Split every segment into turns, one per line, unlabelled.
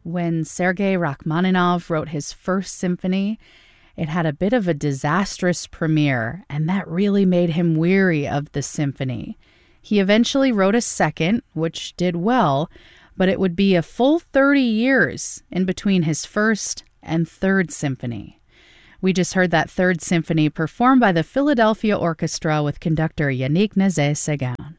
When Sergei Rachmaninoff wrote his first symphony, it had a bit of a disastrous premiere, and that really made him weary of the symphony. He eventually wrote a second, which did well, but it would be a full 30 years in between his first and third symphony. We just heard that third symphony performed by the Philadelphia Orchestra with conductor Yannick Nézet-Séguin.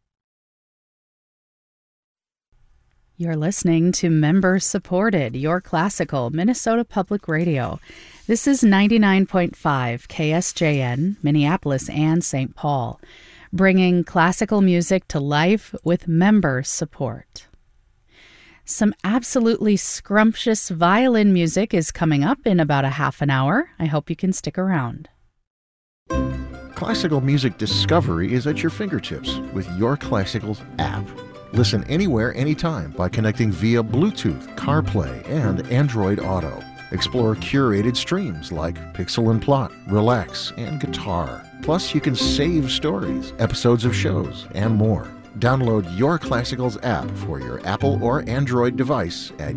You're listening to member-supported, Your Classical, Minnesota Public Radio. This is 99.5 KSJN, Minneapolis and St. Paul, bringing classical music to life with member support. Some absolutely scrumptious violin music is coming up in about a half an hour. I hope you can stick around.
Classical music discovery is at your fingertips with Your Classicals app. Listen anywhere, anytime by connecting via Bluetooth, CarPlay, and Android Auto. Explore curated streams like Pixel and Plot, Relax, and Guitar. Plus, you can save stories, episodes of shows, and more. Download Your Classicals app for your Apple or Android device at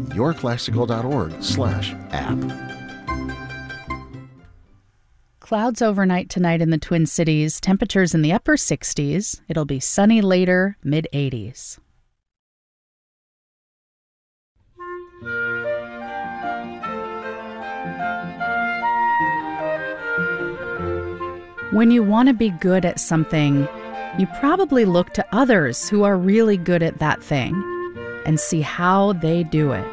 yourclassical.org/app.
Clouds overnight tonight in the Twin Cities, temperatures in the upper 60s. It'll be sunny later, mid-80s. When you want to be good at something, you probably look to others who are really good at that thing and see how they do it.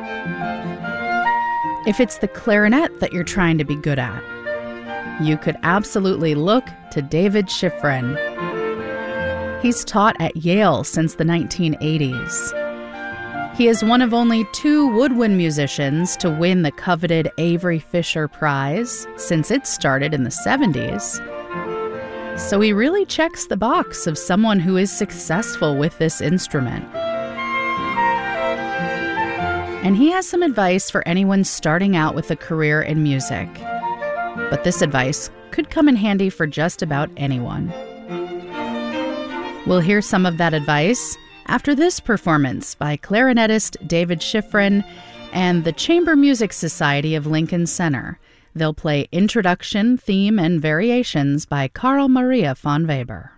If it's the clarinet that you're trying to be good at, you could absolutely look to David Schifrin. He's taught at Yale since the 1980s. He is one of only 2 woodwind musicians to win the coveted Avery Fisher Prize since it started in the 70s. So he really checks the box of someone who is successful with this instrument. And he has some advice for anyone starting out with a career in music. But this advice could come in handy for just about anyone. We'll hear some of that advice after this performance by clarinetist David Schifrin and the Chamber Music Society of Lincoln Center. They'll play Introduction, Theme, and Variations by Carl Maria von Weber.